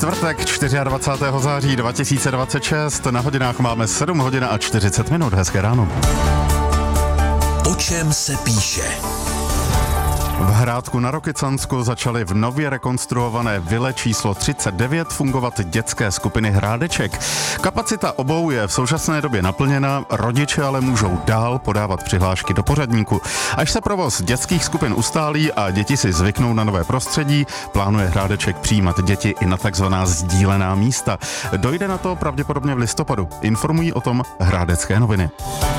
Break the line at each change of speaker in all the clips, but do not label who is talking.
čtvrtek 24. září 2026, na hodinách máme 7 hodin a 40 minut. Hezké ráno.
O čem se píše?
V Hrádku na Rokycansku začaly v nově rekonstruované vile číslo 39 fungovat dětské skupiny Hrádeček. Kapacita obou je v současné době naplněna, rodiče ale můžou dál podávat přihlášky do pořadníku. Až se provoz dětských skupin ustálí a děti si zvyknou na nové prostředí, plánuje Hrádeček přijímat děti i na takzvaná sdílená místa. Dojde na to pravděpodobně v listopadu. Informují o tom Hrádecké noviny.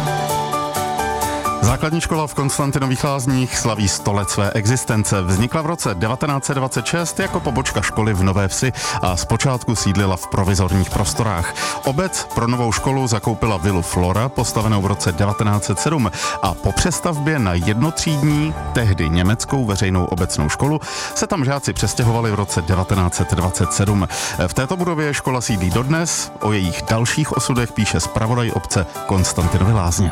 Základní škola v Konstantinových Lázních slaví 100 let své existence. Vznikla v roce 1926 jako pobočka školy v Nové Vsi a zpočátku sídlila v provizorních prostorách. Obec pro novou školu zakoupila vilu Flora, postavenou v roce 1907, a po přestavbě na jednotřídní, tehdy německou veřejnou obecnou školu, se tam žáci přestěhovali v roce 1927. V této budově škola sídlí dodnes, o jejich dalších osudech píše zpravodaj obce Konstantinovy Lázně.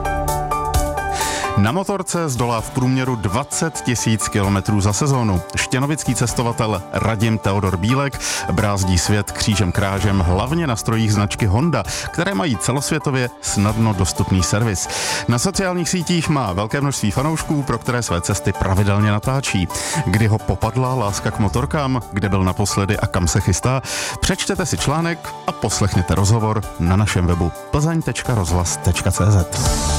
Na motorce zdolá v průměru 20 000 kilometrů za sezónu. Štěnovický cestovatel Radim Teodor Bílek brázdí svět křížem krážem hlavně na strojích značky Honda, které mají celosvětově snadno dostupný servis. Na sociálních sítích má velké množství fanoušků, pro které své cesty pravidelně natáčí. Kdy ho popadla láska k motorkám, kde byl naposledy a kam se chystá, přečtěte si článek a poslechněte rozhovor na našem webu plzeň.rozhlas.cz.